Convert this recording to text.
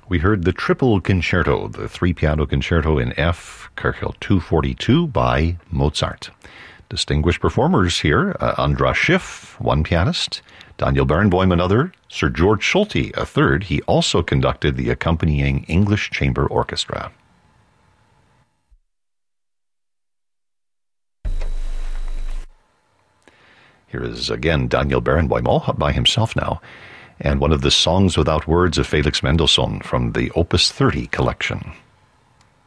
We heard the Triple Concerto, the three-piano concerto in F, Köchel 242 by Mozart. Distinguished performers here, Andras Schiff, one pianist, Daniel Barenboim, another, Sir George Solti, a third. He also conducted the accompanying English Chamber Orchestra. Here is, again, Daniel Barenboim, all by himself now, and one of the Songs Without Words of Felix Mendelssohn from the Opus 30 collection.